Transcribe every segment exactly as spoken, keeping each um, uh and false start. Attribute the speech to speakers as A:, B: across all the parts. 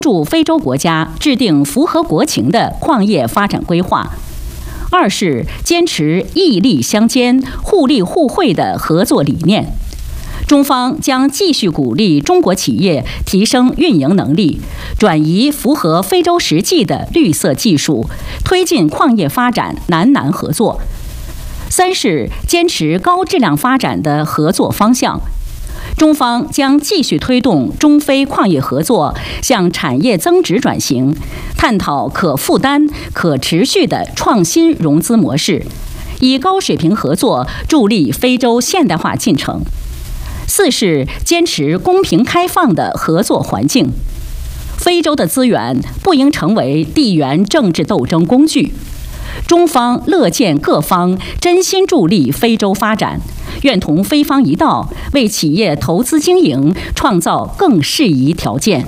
A: 助非洲国家制定符合国情的矿业发展规划。二是坚持义利相兼、互利互惠的合作理念。中方将继续鼓励中国企业提升运营能力，转移符合非洲实际的绿色技术，推进矿业发展南南合作。三是坚持高质量发展的合作方向。中方将继续推动中非矿业合作向产业增值转型，探讨可负担、可持续的创新融资模式，以高水平合作助力非洲现代化进程。四是坚持公平开放的合作环境。非洲的资源不应成为地缘政治斗争工具。中方乐见各方真心助力非洲发展，愿同非方一道，为企业投资经营创造更适宜条件。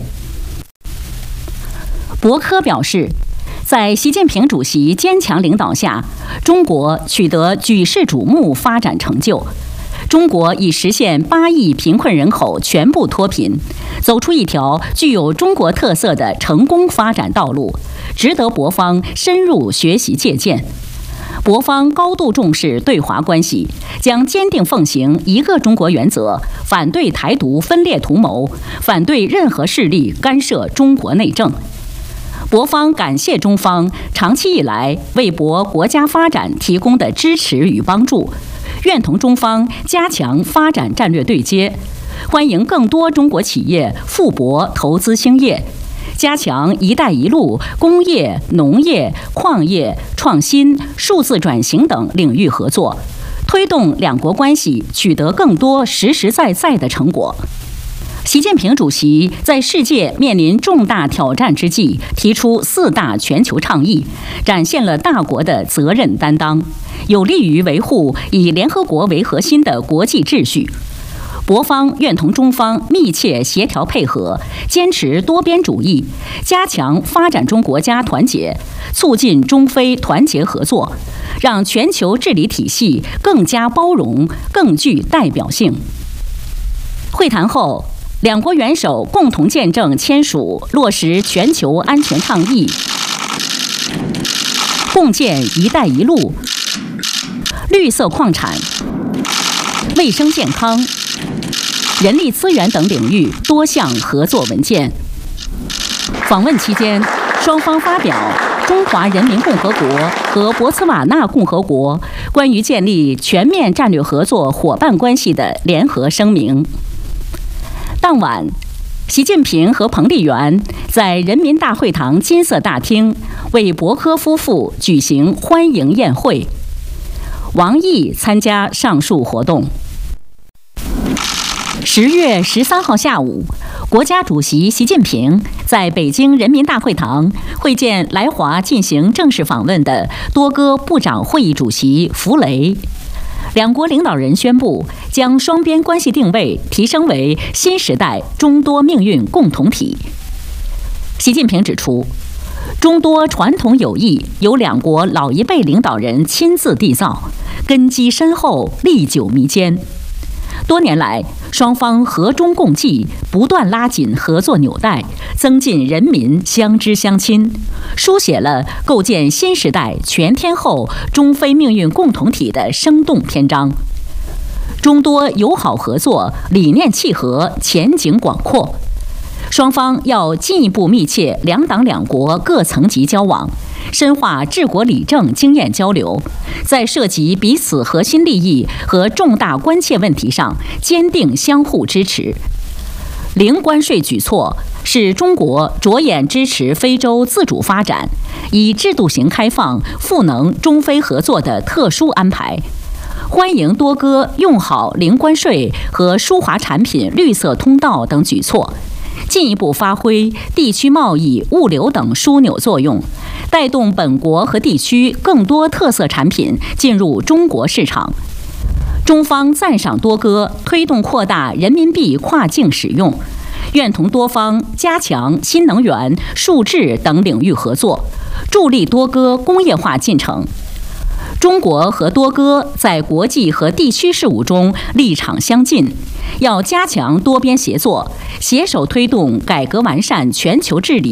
A: 博科表示，在习近平主席坚强领导下，中国取得举世瞩目发展成就。中国已实现八亿贫困人口全部脱贫，走出一条具有中国特色的成功发展道路，值得博方深入学习借鉴。博方高度重视对华关系，将坚定奉行一个中国原则，反对台独分裂图谋，反对任何势力干涉中国内政。博方感谢中方长期以来为博国家发展提供的支持与帮助，愿同中方加强发展战略对接，欢迎更多中国企业赴博投资兴业，加强"一带一路"工业、农业、矿业、创新、数字转型等领域合作，推动两国关系取得更多实实在在的成果。习近平主席在世界面临重大挑战之际，提出四大全球倡议，展现了大国的责任担当，有利于维护以联合国为核心的国际秩序。博方愿同中方密切协调配合，坚持多边主义，加强发展中国家团结，促进中非团结合作，让全球治理体系更加包容、更具代表性。会谈后，两国元首共同见证签署落实全球安全倡议，共建“一带一路”、绿色矿产、卫生健康、人力资源等领域多项合作文件。访问期间，双方发表中华人民共和国和博茨瓦纳共和国关于建立全面战略合作伙伴关系的联合声明。当晚，习近平和彭丽媛在人民大会堂金色大厅为博科夫妇举行欢迎宴会。王毅参加上述活动。十月十三号下午，国家主席习近平在北京人民大会堂会见来华进行正式访问的多哥部长会议主席福雷。两国领导人宣布将双边关系定位提升为新时代中多命运共同体。习近平指出，中多传统友谊由两国老一辈领导人亲自缔造，根基深厚，历久弥坚。多年来，双方和衷共济，不断拉紧合作纽带，增进人民相知相亲，书写了构建新时代全天候中非命运共同体的生动篇章。中多友好合作理念契合，前景广阔。双方要进一步密切两党两国各层级交往，深化治国理政经验交流，在涉及彼此核心利益和重大关切问题上坚定相互支持。零关税举措是中国着眼支持非洲自主发展、以制度型开放赋能中非合作的特殊安排。欢迎多哥用好零关税和输华产品绿色通道等举措，进一步发挥地区贸易、物流等枢纽作用，带动本国和地区更多特色产品进入中国市场。中方赞赏多哥推动扩大人民币跨境使用，愿同多方加强新能源、数智等领域合作，助力多哥工业化进程。 中国和多哥在国际和地区事务中立场相近，要加强多边协作，携手推动改革完善全球治理。